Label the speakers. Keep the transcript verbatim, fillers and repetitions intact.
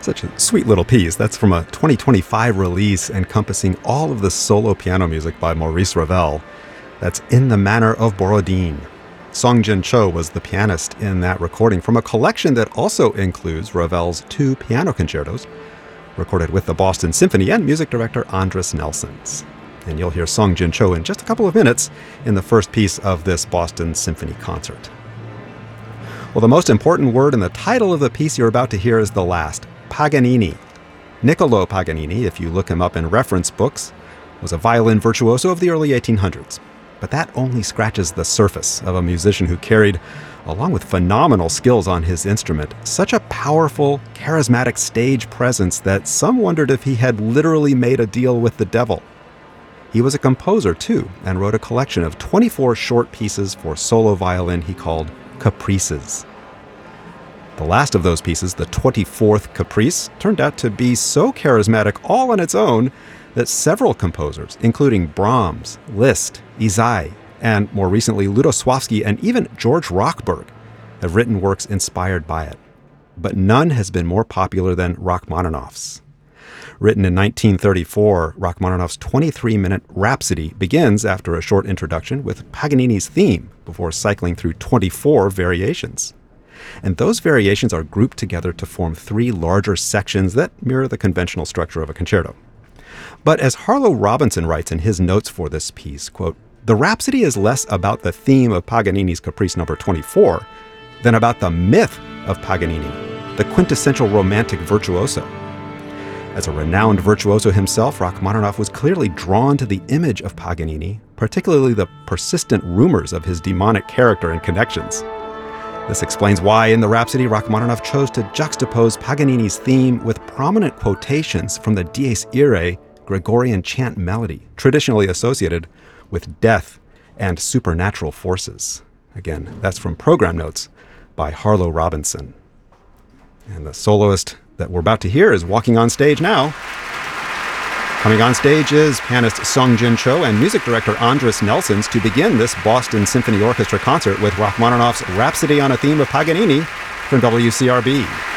Speaker 1: Such a sweet little piece. That's from a twenty twenty-five release encompassing all of the solo piano music by Maurice Ravel. That's In the Manner of Borodin. Songjin Cho was the pianist in that recording from a collection that also includes Ravel's two piano concertos, recorded with the Boston Symphony and music director Andris Nelsons. And you'll hear Songjin Cho in just a couple of minutes in the first piece of this Boston Symphony concert. Well, the most important word in the title of the piece you're about to hear is the last, Paganini. Niccolo Paganini, if you look him up in reference books, was a violin virtuoso of the early eighteen hundreds. But that only scratches the surface of a musician who carried, along with phenomenal skills on his instrument, such a powerful, charismatic stage presence that some wondered if he had literally made a deal with the devil. He was a composer, too, and wrote a collection of twenty-four short pieces for solo violin he called Caprices. The last of those pieces, the twenty-fourth Caprice, turned out to be so charismatic all on its own that several composers, including Brahms, Liszt, Isai, and more recently Lutoslawski and even George Rochberg, have written works inspired by it. But none has been more popular than Rachmaninoff's. Written in nineteen thirty-four, Rachmaninoff's twenty-three minute Rhapsody begins after a short introduction with Paganini's theme before cycling through twenty-four variations. And those variations are grouped together to form three larger sections that mirror the conventional structure of a concerto. But as Harlow Robinson writes in his notes for this piece, quote, "The Rhapsody is less about the theme of Paganini's Caprice number twenty-four than about the myth of Paganini, the quintessential romantic virtuoso. As a renowned virtuoso himself, Rachmaninoff was clearly drawn to the image of Paganini, particularly the persistent rumors of his demonic character and connections. This explains why in the Rhapsody, Rachmaninoff chose to juxtapose Paganini's theme with prominent quotations from the Dies Irae Gregorian chant melody, traditionally associated with death and supernatural forces." Again, that's from program notes by Harlow Robinson. And the soloist that we're about to hear is walking on stage now. Coming on stage is pianist Songjin Cho and music director Andris Nelsons to begin this Boston Symphony Orchestra concert with Rachmaninoff's Rhapsody on a Theme of Paganini from W C R B.